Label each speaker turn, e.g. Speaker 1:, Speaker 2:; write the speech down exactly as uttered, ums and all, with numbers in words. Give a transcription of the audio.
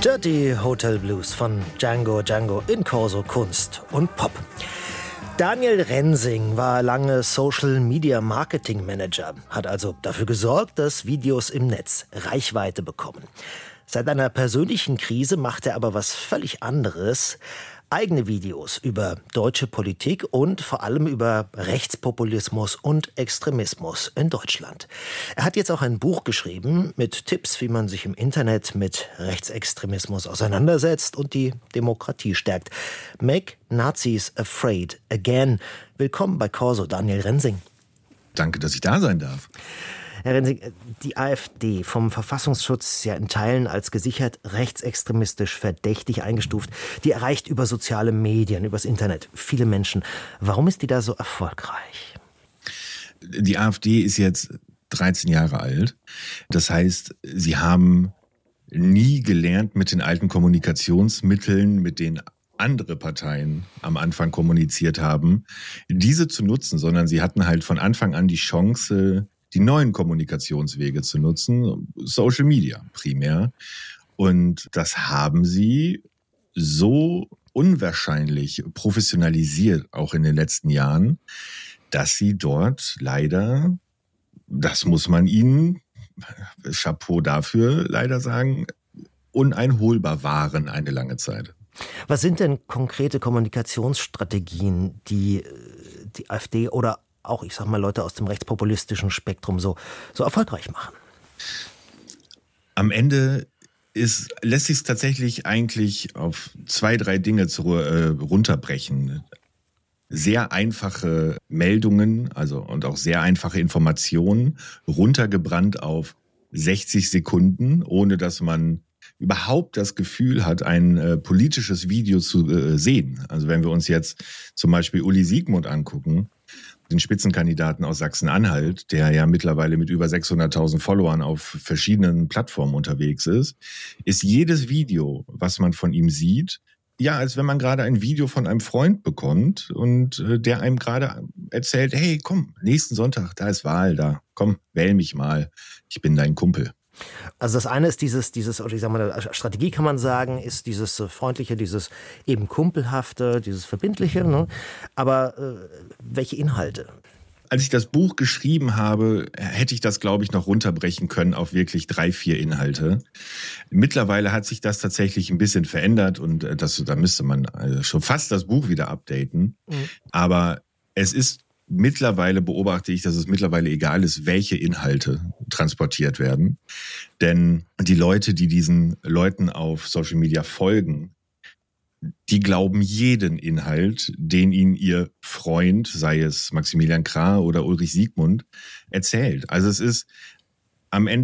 Speaker 1: Dirty Hotel Blues von Django Django in Corso Kunst und Pop. Daniel Rensing war lange Social Media Marketing Manager, hat also dafür gesorgt, dass Videos im Netz Reichweite bekommen. Seit einer persönlichen Krise macht er aber was völlig anderes. Eigene Videos über deutsche Politik und vor allem über Rechtspopulismus und Extremismus in Deutschland. Er hat jetzt auch ein Buch geschrieben mit Tipps, wie man sich im Internet mit Rechtsextremismus auseinandersetzt und die Demokratie stärkt. Make Nazis Afraid Again. Willkommen bei Corso, Daniel Rensing.
Speaker 2: Danke, dass ich da sein darf.
Speaker 1: Herr Rensing, die AfD, vom Verfassungsschutz ja in Teilen als gesichert rechtsextremistisch verdächtig eingestuft, die erreicht über soziale Medien, übers Internet viele Menschen. Warum ist die da so erfolgreich?
Speaker 2: Die AfD ist jetzt dreizehn Jahre alt. Das heißt, sie haben nie gelernt, mit den alten Kommunikationsmitteln, mit denen andere Parteien am Anfang kommuniziert haben, diese zu nutzen, sondern sie hatten halt von Anfang an die Chance, die neuen Kommunikationswege zu nutzen, Social Media primär. Und das haben sie so unwahrscheinlich professionalisiert, auch in den letzten Jahren, dass sie dort leider, das muss man ihnen, Chapeau dafür leider sagen, uneinholbar waren eine lange Zeit.
Speaker 1: Was sind denn konkrete Kommunikationsstrategien, die die AfD oder auch, ich sag mal, Leute aus dem rechtspopulistischen Spektrum so, so erfolgreich machen?
Speaker 2: Am Ende ist, lässt sich es tatsächlich eigentlich auf zwei, drei Dinge zu, äh, runterbrechen. Sehr einfache Meldungen, also und auch sehr einfache Informationen, runtergebrannt auf sechzig Sekunden, ohne dass man überhaupt das Gefühl hat, ein äh, politisches Video zu äh, sehen. Also wenn wir uns jetzt zum Beispiel Uli Siegmund angucken, den Spitzenkandidaten aus Sachsen-Anhalt, der ja mittlerweile mit über sechshunderttausend Followern auf verschiedenen Plattformen unterwegs ist, ist jedes Video, was man von ihm sieht, ja, als wenn man gerade ein Video von einem Freund bekommt und äh, der einem gerade erzählt, hey, komm, nächsten Sonntag, da ist Wahl, da, komm, wähl mich mal, ich bin dein Kumpel.
Speaker 1: Also das eine ist dieses, dieses, oder ich sag mal, Strategie kann man sagen, ist dieses freundliche, dieses eben kumpelhafte, dieses verbindliche, ne? Aber äh, welche Inhalte?
Speaker 2: Als ich das Buch geschrieben habe, hätte ich das, glaube ich, noch runterbrechen können auf wirklich drei, vier Inhalte. Mittlerweile hat sich das tatsächlich ein bisschen verändert und das, da müsste man also schon fast das Buch wieder updaten. Mhm. Aber es ist mittlerweile beobachte ich, dass es mittlerweile egal ist, welche Inhalte transportiert werden. Denn die Leute, die diesen Leuten auf Social Media folgen, die glauben jeden Inhalt, den ihnen ihr Freund, sei es Maximilian Krah oder Ulrich Siegmund, erzählt. Also es ist am Ende